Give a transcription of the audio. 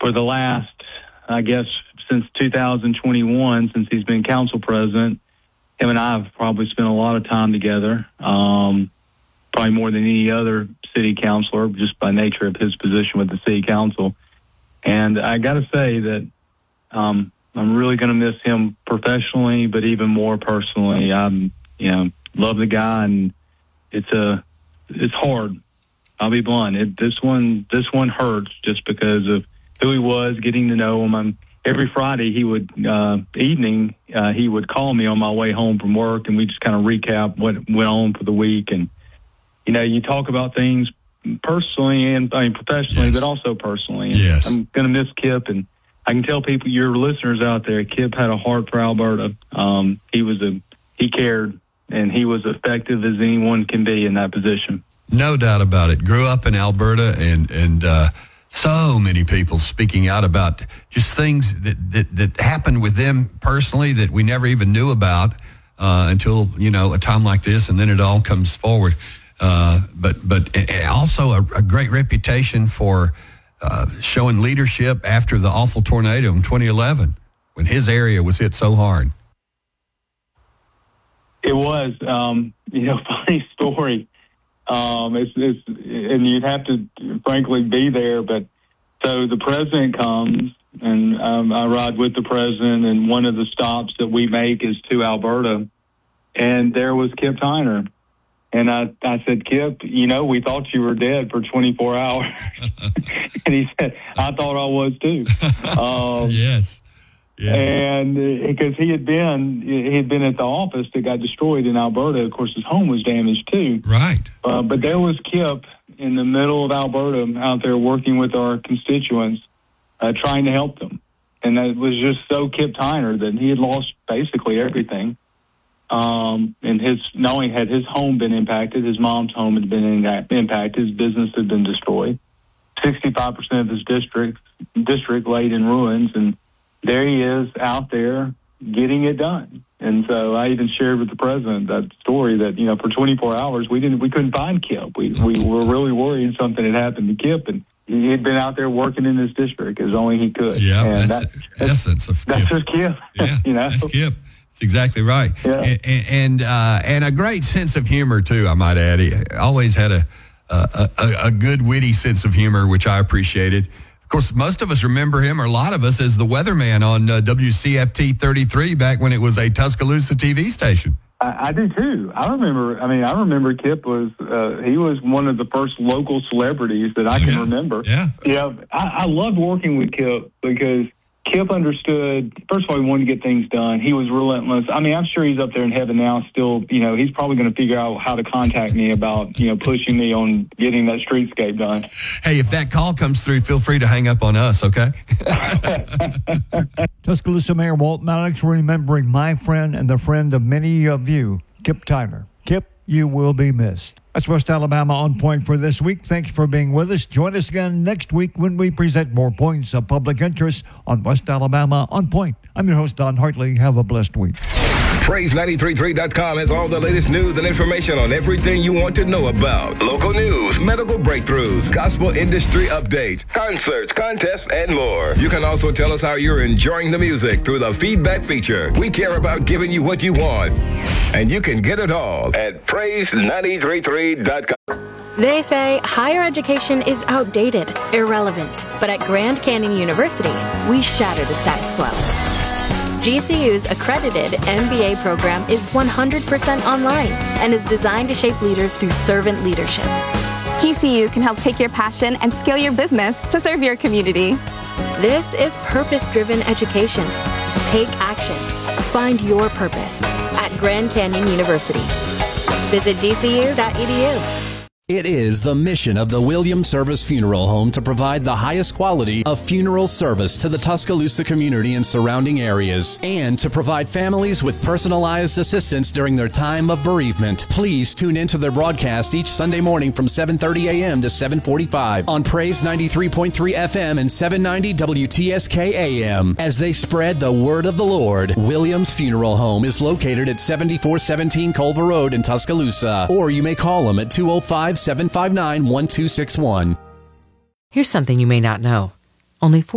for the last, I guess, since 2021, since he's been council president, him and I have probably spent a lot of time together, probably more than any other city councilor, just by nature of his position with the city council. And I got to say that I'm really going to miss him professionally, but even more personally. I'm, love the guy, and it's hard. I'll be blunt. This one hurts just because of who he was, getting to know him. Every Friday he would he would call me on my way home from work, and we just kind of recap what went on for the week. And you talk about things personally and professionally, yes, but also personally. And yes, I'm going to miss Kip, and I can tell people, your listeners out there, Kip had a heart for Alberta. He cared, and he was effective as anyone can be in that position. No doubt about it. Grew up in Alberta, and so many people speaking out about just things that happened with them personally that we never even knew about until a time like this, and then it all comes forward. But also a great reputation for showing leadership after the awful tornado in 2011 when his area was hit so hard. It was, funny story. And you'd have to, frankly, be there. But so the president comes, and I ride with the president, and one of the stops that we make is to Alberta, and there was Kip Tyner. And I said, Kip, we thought you were dead for 24 hours. And he said, I thought I was too. Yes. Yeah. And because he had been at the office that got destroyed in Alberta. Of course, his home was damaged too. Right. But there was Kip in the middle of Alberta out there working with our constituents, trying to help them. And that was just so Kip Tyner that he had lost basically everything. And not only had his home been impacted, his mom's home had been impacted, his business had been destroyed. 65% of his district laid in ruins, and there he is out there getting it done. And so I even shared with the president that story that, for 24 hours, we couldn't find Kip. We were really worried something had happened to Kip, and he had been out there working in his district as only he could. Yeah, and that's the essence of Kip. That's just Kip. Yeah, that's Kip. That's exactly right. Yeah. And a great sense of humor, too, I might add. He always had a good, witty sense of humor, which I appreciated. Of course, most of us remember him, or a lot of us, as the weatherman on WCFT 33 back when it was a Tuscaloosa TV station. I do too. I remember Kip was he was one of the first local celebrities that I can remember. Yeah. Yeah. I loved working with Kip because Kip understood. First of all, he wanted to get things done. He was relentless. I'm sure he's up there in heaven now still. He's probably going to figure out how to contact me about, pushing me on getting that streetscape done. Hey, if that call comes through, feel free to hang up on us, okay? Tuscaloosa Mayor Walt Maddox remembering my friend and the friend of many of you, Kip Tyner. Kip, you will be missed. That's West Alabama On Point for this week. Thanks for being with us. Join us again next week when we present more points of public interest on West Alabama On Point. I'm your host, Don Hartley. Have a blessed week. Praise933.com has all the latest news and information on everything you want to know about. Local news, medical breakthroughs, gospel industry updates, concerts, contests, and more. You can also tell us how you're enjoying the music through the feedback feature. We care about giving you what you want, and you can get it all at Praise933.com. They say higher education is outdated, irrelevant. But at Grand Canyon University, we shatter the status quo. GCU's accredited MBA program is 100% online and is designed to shape leaders through servant leadership. GCU can help take your passion and scale your business to serve your community. This is purpose-driven education. Take action. Find your purpose at Grand Canyon University. Visit gcu.edu. It is the mission of the Williams Service Funeral Home to provide the highest quality of funeral service to the Tuscaloosa community and surrounding areas, and to provide families with personalized assistance during their time of bereavement. Please tune into their broadcast each Sunday morning from 7:30 a.m. to 7:45 on Praise 93.3 FM and 790 WTSK AM as they spread the word of the Lord. Williams Funeral Home is located at 7417 Culver Road in Tuscaloosa, or you may call them at 205-759-1261. Here's something you may not know. Only